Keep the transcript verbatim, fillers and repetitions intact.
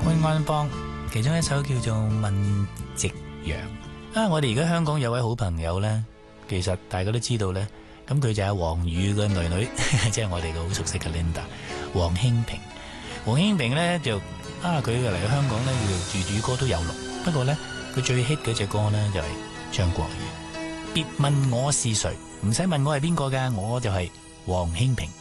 潘安邦，其中一首叫做《問夕陽》啊！我哋而家香港有位好朋友呢，其實大家都知道呢，咁佢就係黃宇嘅女女，即係我哋嘅好熟悉嘅 Linda 黃興平。黃興平呢，就啊，佢嚟到香港呢，佢住主歌都有錄，不過呢，佢最 hit 嗰隻歌呢，就係唱國語。別問我是誰，唔使問我係邊個㗎，我就係黃興平。